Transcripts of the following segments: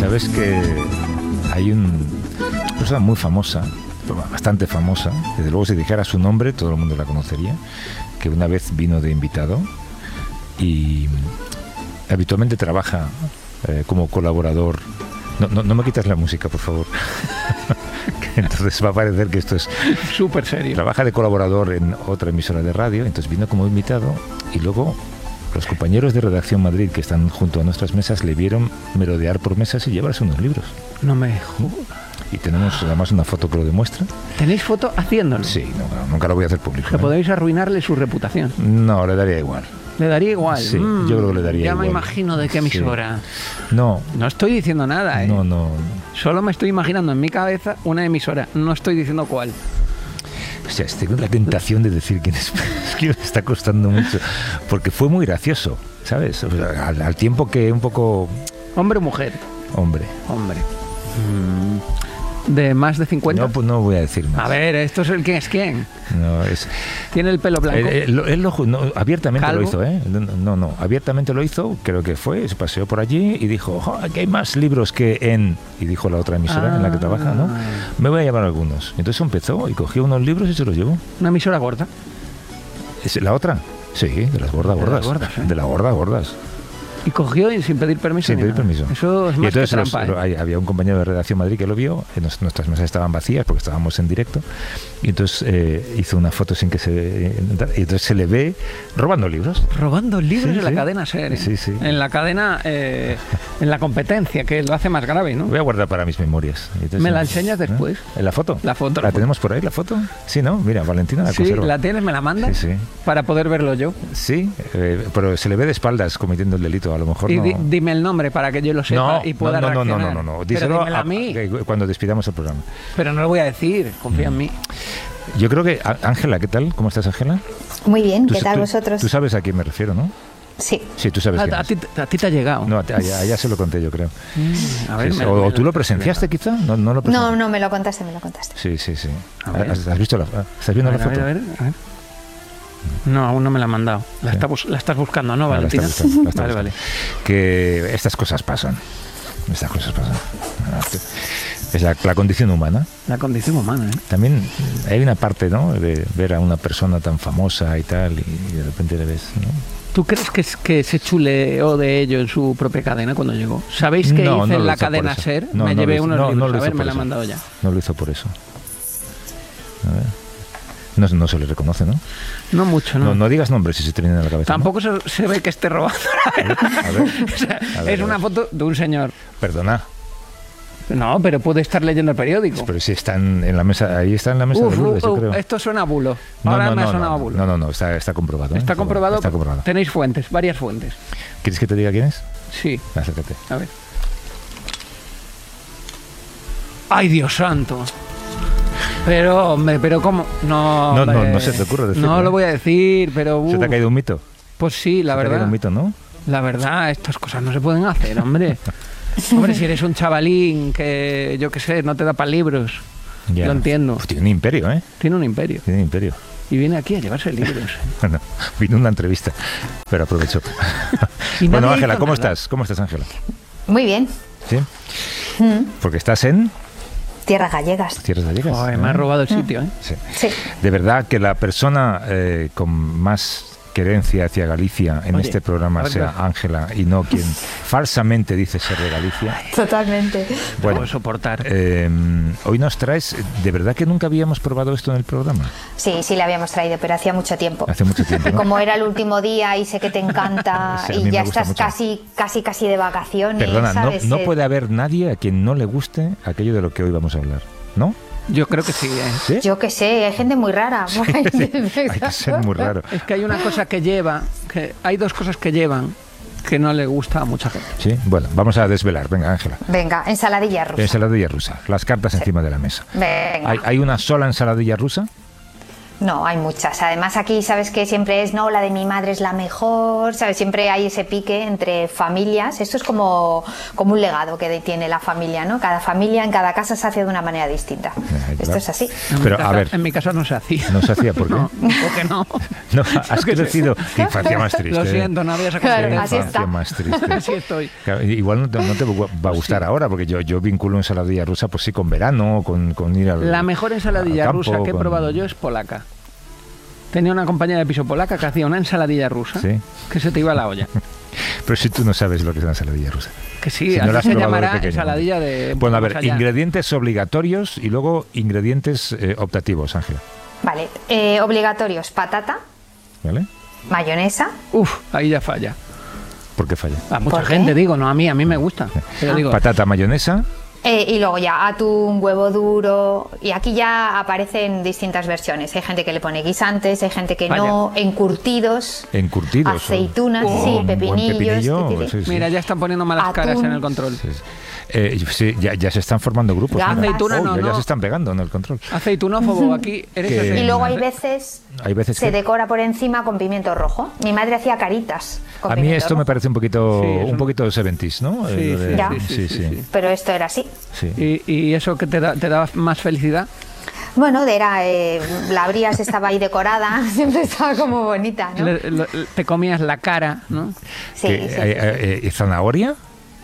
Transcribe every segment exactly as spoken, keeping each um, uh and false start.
Sabes que hay un, una persona muy famosa, bastante famosa, desde luego si dijera su nombre todo el mundo la conocería, que una vez vino de invitado y habitualmente trabaja eh, como colaborador. No, no, no me quitas la música, por favor. Entonces va a parecer que esto es súper serio. Trabaja de colaborador en otra emisora de radio, entonces vino como invitado y luego los compañeros de Redacción Madrid que están junto a nuestras mesas le vieron merodear por mesas y llevarse unos libros. No me jodas. Y tenemos además una foto que lo demuestra. ¿Tenéis foto haciéndolo? Sí, no, nunca lo voy a hacer público. Que ¿eh? podéis arruinarle su reputación. No, le daría igual. ¿Le daría igual? Sí, mm, yo creo que le daría ya igual. Ya me imagino de qué emisora. Sí. No. No estoy diciendo nada, ¿eh? No, no. Solo me estoy imaginando en mi cabeza una emisora. No estoy diciendo cuál. O sea, tengo la tentación de decir quién es. Es que me está costando mucho. Porque fue muy gracioso, ¿sabes? O sea, al, al tiempo que un poco... ¿Hombre o mujer? Hombre. Hombre. Mm. ¿De más de cincuenta? No, pues no voy a decir más. A ver, ¿esto es el quién es quién? No, es... ¿Tiene el pelo blanco? Él, él, él lo, no, abiertamente ¿Calvo? lo hizo, ¿eh? No, no, abiertamente lo hizo, creo que fue, se paseó por allí y dijo, oh, aquí hay más libros que en... Y dijo la otra emisora ah. en la que trabaja, ¿no? Me voy a llevar algunos. Entonces empezó y cogió unos libros y se los llevó. ¿Una emisora gorda? ¿Es la otra? Sí, de las gordas, gordas. De las gordas, ¿eh? De las gordas, gordas. Y cogió y sin pedir permiso. Sin pedir nada. permiso. Eso es y más entonces que trampa, los, ¿eh? había un compañero de Redacción Madrid que lo vio, nos, nuestras mesas estaban vacías porque estábamos en directo, y entonces eh, hizo una foto sin que se... Eh, y entonces se le ve robando libros. Robando libros sí, en la sí. cadena SER. ¿eh? Sí, sí. En la cadena, eh, en la competencia, que lo hace más grave, ¿no? Voy a guardar para mis memorias. Entonces, ¿Me la enseñas después? ¿En la foto? La foto. ¿La La tenemos por ahí, la foto? Sí, ¿no? Mira, Valentina la sí, conserva. ¿la tienes? ¿Me la mandas? Sí, sí. Para poder verlo yo. Sí, eh, pero se le ve de espaldas cometiendo el delito, a lo mejor y no... di, dime el nombre para que yo lo sepa no, y pueda no, no, no, reaccionar. no, no, no, Díselo díselo a, a mí. a, cuando despidamos el programa. Pero no lo voy a decir, confía mm. en mí. Yo creo que... Ángela, ¿qué tal? ¿Cómo estás, Ángela? Muy bien, ¿Tú, ¿qué tal tú, vosotros? Tú sabes a quién me refiero, ¿no? Sí. Sí, tú sabes a, quién a, es. ti, a ti te ha llegado. No, a, a, a ella se lo conté yo, creo. Mm, a ver, sí, me, o, me, o tú me, lo presenciaste, me, quizá. No, no, lo no, no, me lo contaste, me lo contaste. Sí, sí, sí. ¿Has, ¿Has visto la, ¿Estás viendo a ver, la foto? A ver, a ver, a ver. No, aún no me la han mandado. La, sí. está bus la estás buscando, ¿no, Valentina? La está buscando, la está vale, buscando. vale. Que estas cosas pasan. Estas cosas pasan. Es la, la condición humana. La condición humana, ¿eh? También hay una parte, ¿no? De ver a una persona tan famosa y tal, y, y de repente le ves, ¿no? ¿Tú crees que, que se chuleó de ello en su propia cadena cuando llegó? ¿Sabéis que no, hice no en la por cadena eso. SER? No, me no llevé hizo, unos no, libros. no A ver, me por la han eso. mandado ya. No lo hizo por eso. A ver. No, no se le reconoce, ¿no? No mucho, ¿no? No, no digas nombres si se te viene a la cabeza. Tampoco ¿no? se, se ve que esté robando. A ver, a ver, o sea, a ver, es a una ver. foto de un señor. Perdona. No, pero puede estar leyendo el periódico. Pero si están en la mesa, ahí está en la mesa Uf, de Lourdes, uh, yo creo. Esto suena a bulo. No, Ahora no, me no, ha sonado no, a bulo. No, no, no, está, está comprobado. ¿eh? Está comprobado. Está comprobado. Tenéis fuentes, varias fuentes. ¿Quieres que te diga quién es? Sí. Acércate. A ver. ¡Ay, Dios santo! Pero, hombre, pero ¿cómo? No, No, no, hombre. no se te ocurre decirlo. No lo voy a decir, pero... Uh, ¿Se te ha caído un mito? Pues sí, la ¿Se verdad. te ha caído un mito, ¿no? La verdad, estas cosas no se pueden hacer, hombre. Hombre, si eres un chavalín que, yo qué sé, no te da para libros. Ya. Lo entiendo. Pues tiene un imperio, ¿eh? Tiene un imperio. Tiene un imperio. Y viene aquí a llevarse libros. Bueno, vino una entrevista, pero aprovecho. Y Bueno, nadie Ángela, hizo ¿cómo nada. estás? ¿Cómo estás, Ángela? Muy bien. ¿Sí? Mm. Porque estás en Tierras gallegas. Tierras Gallegas. Joder, ¿no? me has robado el sitio, ¿eh? Sí. Sí. De verdad que la persona eh, con más querencia hacia Galicia en Oye, este programa a ver, sea a ver. Ángela y no quien falsamente dice ser de Galicia. Totalmente. No Bueno, puedo soportar. eh, hoy nos traes, de verdad que nunca habíamos probado esto en el programa. Sí, sí le habíamos traído, pero hacía mucho tiempo. Hace mucho tiempo, ¿no? Como era el último día y sé que te encanta Sí, a mí y me ya gusta estás mucho. casi, casi, casi de vacaciones, Perdona, no, ¿sabes? no Eh, puede haber nadie a quien no le guste aquello de lo que hoy vamos a hablar, ¿no? Yo creo que sí, ¿eh? ¿Sí? Yo qué sé, hay gente muy rara. Hay que ser muy raro. Es que hay una cosa que lleva, que hay dos cosas que llevan que no le gusta a mucha gente. Sí, bueno, vamos a desvelar. Venga, Ángela. Venga, ensaladilla rusa. Ensaladilla rusa, las cartas encima de la mesa. Venga. ¿Hay, ¿Hay una sola ensaladilla rusa? No, hay muchas. Además aquí sabes que siempre es, no, la de mi madre es la mejor, ¿sabes? Siempre hay ese pique entre familias. Esto es como, como un legado que tiene la familia, ¿no? Cada familia en cada casa se hace de una manera distinta. Ay, Esto claro. es así. En Pero, mi a casa, ver. en mi casa no se hacía. No se hacía, ¿por qué? No, ¿por qué no? No, has crecido. Qué infancia más triste. Lo ¿eh? siento, no había esa Claro, Qué así infancia está. más triste. Así estoy. Claro, igual no te, no te va a gustar Sí. ahora, porque yo, yo vinculo ensaladilla rusa, pues sí, con verano, con, con ir al La mejor ensaladilla al campo, rusa que he con- probado yo es polaca. Tenía una compañera de piso polaca que hacía una ensaladilla rusa Sí. que se te iba a la olla. Pero si tú no sabes lo que es una ensaladilla rusa. Que sí, Si no así la has se probado de llamará pequeño. ensaladilla de... Bueno, a más ver, allá. ingredientes obligatorios y luego ingredientes eh, optativos, Ángela. Vale, eh, obligatorios, patata, ¿Vale? mayonesa, Uf, ahí ya falla. ¿Por qué falla? A mucha ¿Por qué? gente, digo, no a mí, a mí me gusta. Pero digo, Patata, mayonesa. eh, y luego ya atún, huevo duro. Y aquí ya aparecen distintas versiones. Hay gente que le pone guisantes, hay gente que no, encurtidos, Encurtidos. aceitunas, Oh, sí, un buen pepinillos. pepinillo, ti, ti, ti. sí, sí. mira, ya están poniendo malas Atún. caras en el control. Sí, sí. Eh, sí, ya, ya se están formando grupos. Gambas. mira. Aceituna Oh, no, ya, ya no. se están pegando en el control. Aceitunófobo, aquí eres Que- ese. Y luego hay Eh, veces, Hay veces se que... decora por encima con pimiento rojo. Mi madre hacía caritas con A mí pimiento esto me rojo, parece un poquito, Sí, es un un- poquito seventies, ¿no? Sí, Eh, lo sí, de- Ya. sí, sí, sí, sí. pero esto era así. sí. ¿Y, y eso que te da, te da más felicidad? Bueno, era, eh, la abrías, estaba ahí decorada, siempre estaba como bonita, ¿no? Le- le- te comías la cara, ¿no? Sí, Que, sí, eh, sí, sí. eh, eh, ¿Zanahoria?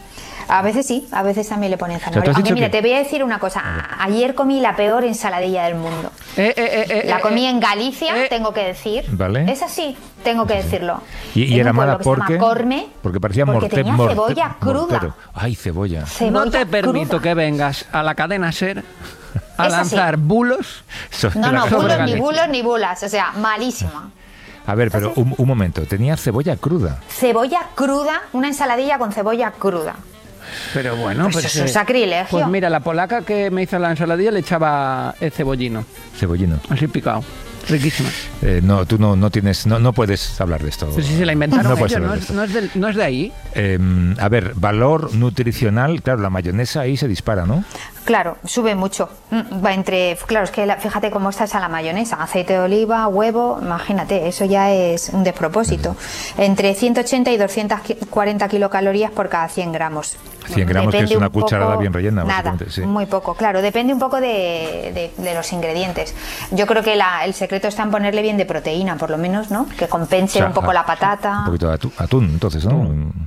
A veces sí, a veces también le ponen sea, tú zanahoria. has Aunque dicho mira, que- te voy a decir una cosa. A- Ayer comí la peor ensaladilla del mundo. Eh, eh, eh, eh, La eh, comí eh, en Galicia, eh. tengo que decir. Vale. Es así, tengo que decirlo. Y, y En era un pueblo mala que se llama porque... Corme, porque parecía porque morte, tenía morte- cebolla cruda. mortero. Ay, cebolla. Cebolla No te permito cruda. que vengas a la cadena SER a Es así. lanzar bulos. Sobre No, la no, cebolla. bulos, ni Galicia. bulos, ni bulas. O sea, malísima. A ver, pero un, un momento. Tenía cebolla cruda. Cebolla cruda, una ensaladilla con cebolla cruda. Pero bueno, Pues pues, eso es eh, sacrilegio. Pues mira, la polaca que me hizo la ensaladilla le echaba el cebollino, Cebollino. así picado. Riquísima. Eh, no, tú no, no tienes... No, no puedes hablar de esto. Pero si se la inventaron No puedes ellos, hablar no de es, esto. no es del- no es de ahí. Eh, a ver, valor nutricional. Claro, la mayonesa ahí se dispara, ¿no? Claro, sube mucho. Mm, Va entre, claro, es que la- fíjate cómo está esa la mayonesa, aceite de oliva, huevo, imagínate, eso ya es un despropósito. Entre ciento ochenta y doscientas cuarenta kilocalorías por cada cien gramos. cien gramos, que Depende es una un poco- cucharada bien rellena, Nada, básicamente, sí. muy poco, claro, depende un poco de, de- de los ingredientes. Yo creo que la- el secreto está en ponerle bien de proteína, por lo menos, ¿no? Que compense O sea, un poco a- la patata. Un poquito de atún, atún, entonces, ¿no?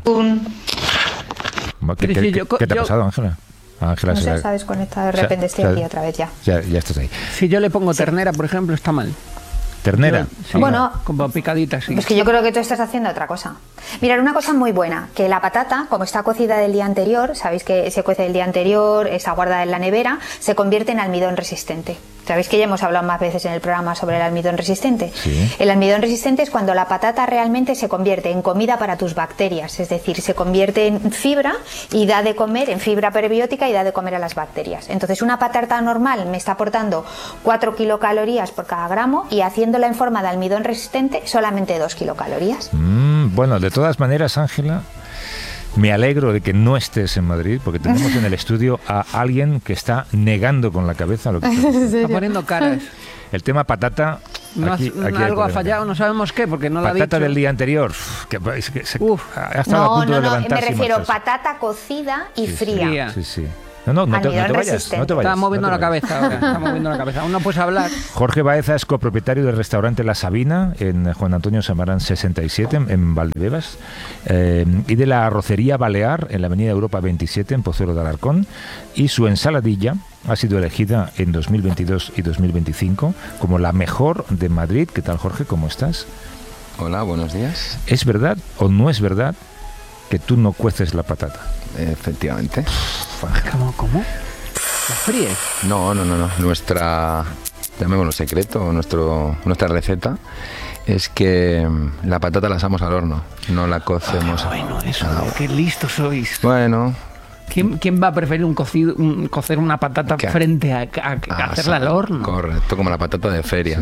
¿Qué, Pero qué- si qué- yo co- qué te ha yo- pasado, Ángela? Ángela No se sé, la- sabes, conecta de o sea, repente estoy o sea, aquí otra vez ya. Ya, ya estás ahí. Si yo le pongo ternera, por ejemplo, está mal. ¿Ternera? Yo- sí, Bueno. como picadita, sí. Es que yo creo que tú estás haciendo otra cosa. Mirad, una cosa muy buena, que la patata, como está cocida del día anterior, sabéis que se cuece el día anterior, está guardada en la nevera, se convierte en almidón resistente. Sabéis que ya hemos hablado más veces en el programa sobre el almidón resistente. Sí. El almidón resistente es cuando la patata realmente se convierte en comida para tus bacterias, es decir, se convierte en fibra y da de comer, en fibra prebiótica y da de comer a las bacterias. Entonces, una patata normal me está aportando cuatro kilocalorías por cada gramo y haciéndola en forma de almidón resistente solamente dos kilocalorías. Mm, bueno, de todas maneras, Ángela, me alegro de que no estés en Madrid, porque tenemos en el estudio a alguien que está negando con la cabeza lo que está diciendo. Está poniendo caras. El tema patata... No aquí- has- aquí hay algo ha problema. fallado, no sabemos qué, porque no la ha Patata dicho. del día anterior, uf, que, es que se- Uf. ha estado a No, punto no, de no, me levantarse y refiero marcharse. patata cocida y Sí, sí. fría. Fría. Sí, sí. No, no, no te, no te Almidón vayas, no te resistente. vayas. Está moviendo no te la vayas. cabeza ahora, está moviendo la cabeza. Aún no puedes hablar. Jorge Baeza es copropietario del restaurante La Sabina en Juan Antonio Samarán sesenta y siete en Valdebebas eh, y de la Arrocería Balear en la Avenida Europa veintisiete en Pozuelo de Alarcón, y su ensaladilla ha sido elegida en dos mil veintidós y dos mil veinticinco como la mejor de Madrid. ¿Qué tal, Jorge? ¿Cómo estás? Hola, buenos días. ¿Es verdad o no es verdad que tú no cueces la patata? Efectivamente. ¿Cómo? ¿Cómo? ¿La fríes? No, no, no, no. Nuestra, llamémoslo secreto, nuestro, nuestra receta es que mm, la patata la asamos al horno, no la cocemos. Bueno, eso, Ah, qué listos sois. Bueno, ¿Quién, quién va a preferir un cocido, un- cocer una patata ¿Qué? frente a, a- a hacerla al horno? Correcto, como la patata de feria, ¿no?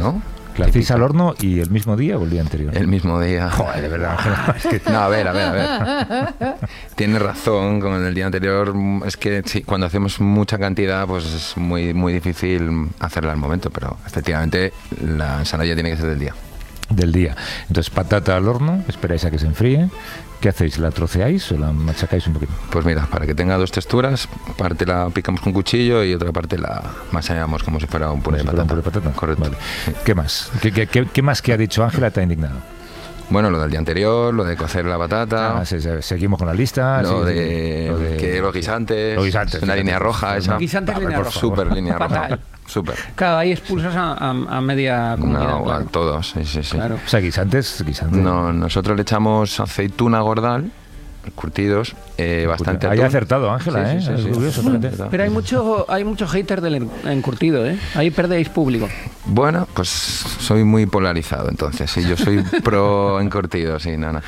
¿La hacéis típica. al horno y el mismo día o el día anterior? El mismo día. Joder, de verdad, Ángela, es que... No, a ver, a ver, a ver. Tienes razón, con el día anterior, es que sí, cuando hacemos mucha cantidad, pues es muy, muy difícil hacerla al momento, pero efectivamente la ensalada tiene que ser del día. Del día. Entonces, patata al horno, esperáis a que se enfríe. ¿Qué hacéis? ¿La troceáis o la machacáis un poquito? Pues mira, para que tenga dos texturas, parte la picamos con cuchillo y otra parte la masallamos como si fuera un puré de Como si fuera patata. un puré de patata. Correcto. Vale. Sí. ¿Qué más? ¿Qué, qué, qué, qué más que ha dicho Ángela te ha indignado? Bueno, lo del día anterior, lo de cocer la patata, Ah, se- se- seguimos con la lista. lo, sí, de, lo de- que los guisantes, Los guisantes, una fíjate. línea roja esa. Guisantes, A ver, línea por roja. favor. Súper línea roja. Fatal. Súper. Claro, ahí expulsas a, a, a media comunidad. No, a claro. todos, sí, sí, sí. Claro. O sea, guisantes, guisantes. No, nosotros le echamos aceituna gordal, curtidos, eh, bastante Ahí atún. ha acertado Ángela, Sí, ¿eh? sí, sí, Es sí. curioso, Sí, fíjate. verdad. Pero hay mucho, hay mucho hater del en- encurtido, ¿eh? Ahí perdéis público. Bueno, pues soy muy polarizado, entonces, sí, yo soy pro encurtido, sí, nana.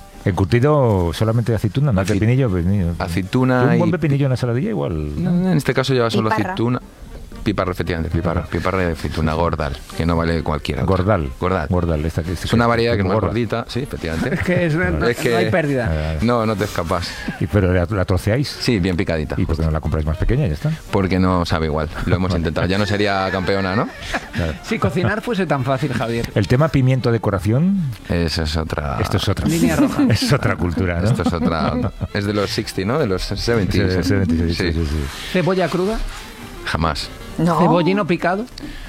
Encurtido solamente de aceituna, no de Acei- pepinillo. pepinillo. aceituna Un buen y- pepinillo en la saladilla igual. ¿no? En este caso lleva solo Piparra. aceituna. Piparra, efectivamente, piparra. Piparra de aceituna, gordal, que no vale cualquiera. otra. Gordal. Gordal. Gordal. Esta, que- Es una variedad que es como más gorda. gordita, sí, efectivamente. Es que es- no, Es que- no hay pérdida. Eh, No, no te escapas. y, pero la, la troceáis. Sí, bien picadita. ¿Y por qué no la compráis más pequeña y ya está? Porque no sabe igual. Lo hemos intentado. Ya no sería campeona, ¿no? Claro. Si cocinar fuese tan fácil, Javier. El tema pimiento decoración, Esa es otra. esto es otra. Línea roja. Es otra cultura, ¿no? Esto es otra. Es de los sesenta, ¿no? De los setenta. Sí, sí, sí, sí, sí, sí. Cebolla cruda, Jamás. No. cebollino picado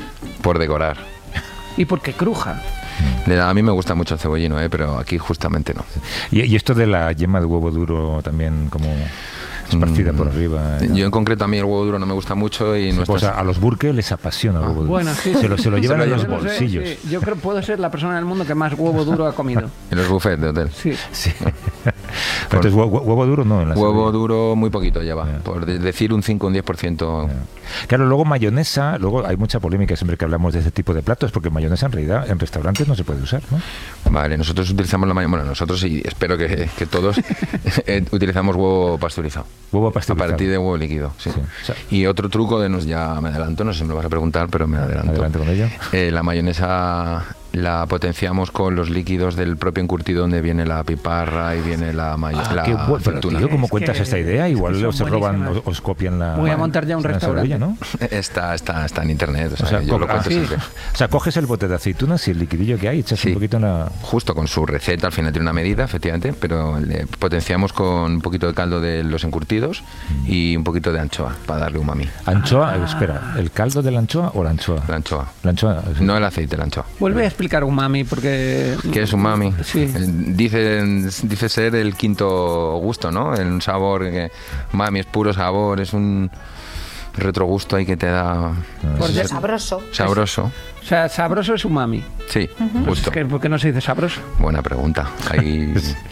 Por decorar. y porque cruja. Le da- A mí me gusta mucho el cebollino, ¿eh? Pero aquí justamente no. Y, y esto de la yema de huevo duro también como esparcida Mm, por arriba. ¿no? Yo en concreto a mí el huevo duro no me gusta mucho y O nuestras... sea, a los burques les apasiona el huevo duro. Bueno, sí, se, sí. lo, se lo Se llevan lo en los llevan, Yo no sé, bolsillos. sí, yo creo que puedo ser la persona en el mundo que más huevo duro ha comido. En los buffets de hotel. Sí. Sí. Entonces, huevo, huevo duro no. En la Huevo saladilla. duro muy poquito lleva. Ya. Por de- decir un cinco o un diez por ciento. Claro, luego mayonesa, luego hay mucha polémica siempre que hablamos de este tipo de platos, porque mayonesa en realidad en restaurantes no se puede usar, ¿no? Vale, nosotros utilizamos la mayonesa. Bueno, nosotros y espero que, que todos eh, utilizamos huevo pasteurizado. Huevo A pasteurizado. partir de huevo líquido, sí. Sí, o sea- Y otro truco de nos ya me adelanto, no sé si me lo vas a preguntar, pero me adelanto. Adelante con ello. Eh, la mayonesa la potenciamos con los líquidos del propio encurtido donde viene la piparra y viene la Ah, mayonesa. qué bueno. Pero, aceituna. tío, ¿cómo Es cuentas que- esta idea? Igual es que os son roban, os, buenísimas. os copian la. Voy a montar ya un la restaurante. saladilla, ¿no? Está, está, está en internet, o sea, O sea, yo co- lo ah, cuento sí. siempre. O sea, coges el bote de aceitunas y el liquidillo que hay, echas Sí. un poquito en la. Justo con su receta, al final tiene una medida, efectivamente, pero le potenciamos con un poquito de caldo de los encurtidos y un poquito de anchoa para darle umami. Anchoa, eh, espera, ¿el caldo de la anchoa o la anchoa? La anchoa. La anchoa. sí. No el aceite, la anchoa. Vuelve a explicar umami porque... ¿Qué es umami? Sí. Eh, Dice, dice ser el quinto gusto, ¿no? Un sabor que... Umami es puro sabor, es un retrogusto ahí que te da... Por es ya- Sabroso. sabroso. O sea, sabroso es umami. Sí, Pues justo. es que, ¿por qué no se dice sabroso? Buena pregunta. Ahí...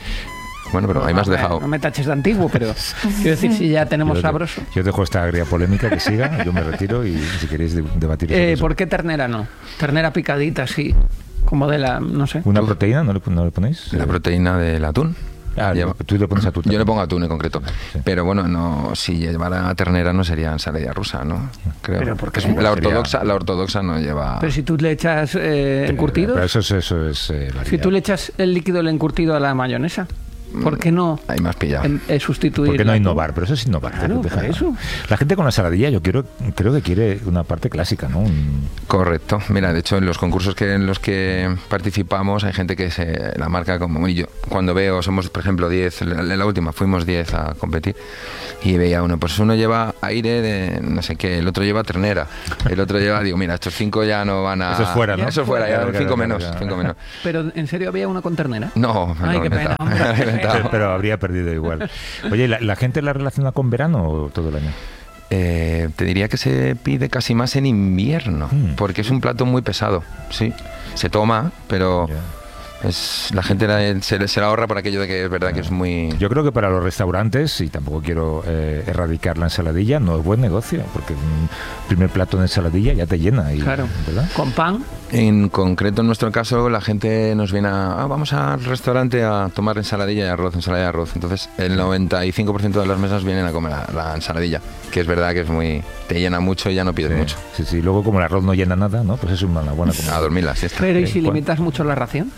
Bueno, pero ahí me has No me- dejado... No me taches de antiguo, pero quiero decir, si ya tenemos Yo te- sabroso. Yo dejo esta agria polémica que siga, yo me retiro y si queréis de- debatir sobre Eh, eso. ¿Por qué ternera no? Ternera picadita, sí. Como de la, no sé. ¿Una proteína no le, no le ponéis? La proteína del atún. Ah, Lleva- tú le pones atún. Yo le pongo atún en concreto. Sí. Pero bueno, no, si llevara ternera no sería ensalada rusa, ¿no? Creo. Pero ¿por qué? Es- la Sería- ortodoxa, la ortodoxa no lleva. Pero si tú le echas eh, encurtidos, Pero eso es, eso es eh, si variedad. tú le echas el líquido del encurtido a la mayonesa, ¿por qué no Ahí me has pillado. en- eh, sustituir? ¿Por qué no la- innovar? Pero eso es innovar. Claro, Deja- por eso. La gente con la saladilla yo quiero, creo que quiere una parte clásica, ¿no? Un- Correcto. Mira, de hecho, en los concursos que en los que participamos hay gente que se la marca como. Y yo, cuando veo, somos, por ejemplo, diez, en la última fuimos diez a competir, y veía uno, pues uno lleva aire de no sé qué, el otro lleva ternera, el otro lleva. Digo, mira, estos cinco ya no van a. Eso es fuera, ¿no? Eso es fuera, ya, Claro, claro, cinco claro, menos. claro. Cinco menos. Pero ¿en serio había una con ternera? No, me Ay, lo he qué pena, inventado. hombre. Me lo he inventado. pero, pero habría perdido igual. Oye, ¿la, la gente la relaciona con verano o todo el año? Eh, te diría que se pide casi más en invierno, Mm. porque es un plato muy pesado, sí. Se toma, pero Ya. Es, la gente la- se, se la ahorra por aquello de que es verdad que es muy... Yo creo que para los restaurantes, y tampoco quiero eh, erradicar la ensaladilla, no es buen negocio, porque un primer plato de ensaladilla ya te llena. Y, Claro. ¿verdad? Con pan. En concreto, en nuestro caso, la gente nos viene a... "Ah, vamos al restaurante a tomar ensaladilla y arroz, ensaladilla y arroz". Entonces, el noventa y cinco por ciento de las mesas vienen a comer la, la ensaladilla, que es verdad que es muy... te llena mucho y ya no pides Sí, mucho. sí, sí. Luego, como el arroz no llena nada, ¿no? Pues es una buena comida. A dormir la siesta. Pero ¿y si bueno. limitas mucho la ración?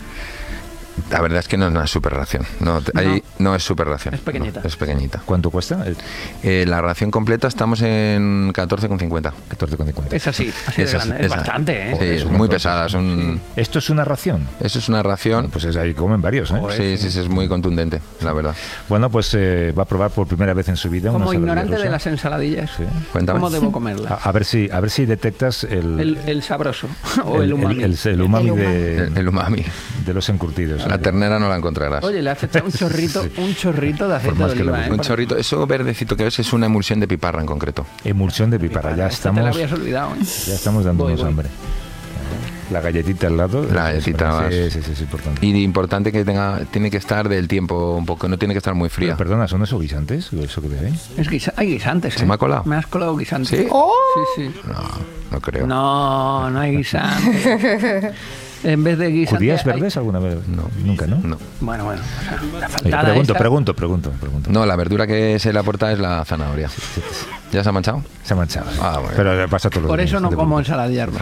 La verdad es que no, no es super ración. No, te- ahí no es super ración. Es pequeñita. No, es pequeñita. ¿Cuánto cuesta? El Eh, la ración completa estamos en catorce con cincuenta. catorce con cincuenta. Es así, así de Esa- grande. Es esa- bastante, ¿eh? Sí, es un muy montón. pesada. Es un, ¿Esto es una ración? Eso es una ración. Pues es ahí comen varios, ¿eh? Sí, sí, sí, es muy contundente, la verdad. Bueno, pues eh, va a probar por primera vez en su vida una Como ensaladilla ignorante rusa. de las ensaladillas. Sí. Cuéntame. ¿Cómo debo comerlas? A, a ver si a ver si detectas el El, el sabroso o el, umami. el, el umami, El de, El, el umami. de los encurtidos. La ternera no la encontrarás. Oye, le has echado un chorrito, un chorrito de aceite más de que le oliva, guste. ¿eh? Un chorrito, eso verdecito que ves es una emulsión de piparra en concreto. Emulsión de piparra. Ya Esta te la estamos, habías olvidado, ¿eh? ya estamos dándonos Voy, voy. hambre. La galletita al lado. La galletita Sí, más- sí, sí, es importante. Y importante que tenga, tiene que estar del tiempo un poco, no tiene que estar muy fría. Pero, perdona, ¿son esos guisantes? ¿Eso que veis? Es guisa- hay guisantes, ¿eh? ¿Se me ha colado? Me has colado guisantes. ¿Sí? Sí, sí. No, no creo. No, no hay guisantes. En vez de guisantes... ¿Judías hay- verdes alguna vez? No. Nunca, ¿no? No. Bueno, bueno. O sea, la Oye, faltada pregunto, esta- pregunto, pregunto, pregunto. No, la verdura que se le aporta es la zanahoria. ¿Ya se ha manchado? Se ha manchado. sí. Ah, bueno. Pero pasa todos los Por días, eso no te como preocupes. ensaladilla rusa.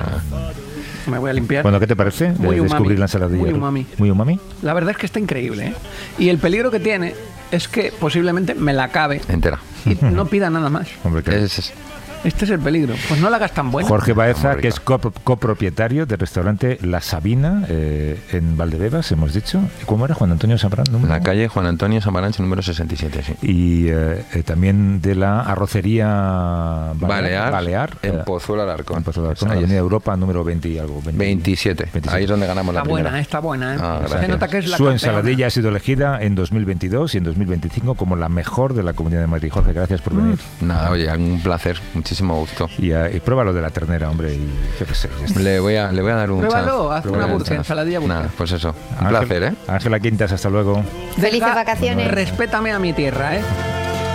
Me voy a limpiar. Bueno, ¿qué te parece? de Muy umami, descubrir la ensaladilla. muy rusa? umami. Muy umami. La verdad es que está increíble, ¿eh? Y el peligro que tiene es que posiblemente me la acabe Entera. y no pida nada más. Hombre, claro. Es- es- Este es el peligro. Pues no la hagas tan buena. Jorge Baeza, Muy que es rica. cop- copropietario del restaurante La Sabina eh, en Valdebebas, hemos dicho. ¿Cómo era? Juan Antonio Zambrán. número? La calle Juan Antonio Samaranch, número sesenta y siete, sí. Y eh, eh, también de la arrocería Balear, Balear en eh, Pozuelo Alarcón. en Pozuelo Alarcón, Ahí es. Avenida Europa, número veinte y algo. veinte. veintisiete. veintisiete. Ahí es donde ganamos la Está primera. buena, está buena, ¿eh? Ah, Se gracias. nota que es la Su campeona. ensaladilla ha sido elegida en dos mil veintidós y en dos mil veinticinco como la mejor de la Comunidad de Madrid. Jorge, gracias por venir. Nada, oye, un placer, muchísimo gusto. Y, eh, y prueba lo de la ternera, hombre, y yo qué sé. ya está. Le voy a, le voy a dar un Pruébalo, chance. haz Le voy una a dar un burger, chance. ensaladilla burger. Nada, pues eso. Un Ángel- placer, ¿eh? Ángela Quintas, hasta luego. Felices Deja- vacaciones. Respétame a mi tierra, ¿eh?